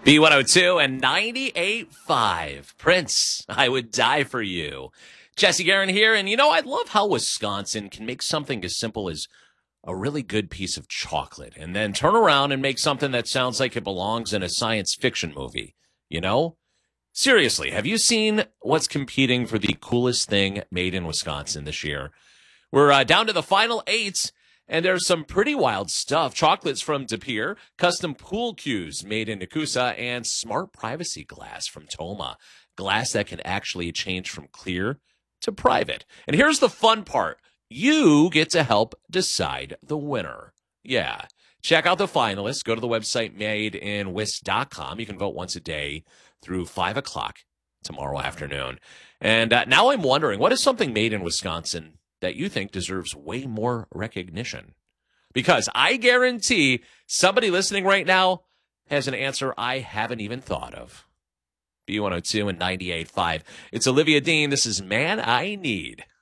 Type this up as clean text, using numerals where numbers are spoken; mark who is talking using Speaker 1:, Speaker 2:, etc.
Speaker 1: B102 and 98.5. Prince, I Would Die for You. Jesse Guerin here. And I love how Wisconsin can make something as simple as a really good piece of chocolate and then turn around and make something that sounds like it belongs in a science fiction movie. Seriously, have you seen what's competing for the coolest thing made in Wisconsin this year? We're down to the final 8. And there's some pretty wild stuff. Chocolates from De Pere, custom pool cues made in Nakusa, and smart privacy glass from Toma. Glass that can actually change from clear to private. And here's the fun part. You get to help decide the winner. Yeah. Check out the finalists. Go to the website madeinwis.com. You can vote once a day through 5 o'clock tomorrow afternoon. And now I'm wondering, what is something made in Wisconsin that you think deserves way more recognition? Because I guarantee somebody listening right now has an answer I haven't even thought of. B102 and 98.5. It's Olivia Dean. This is Man I Need.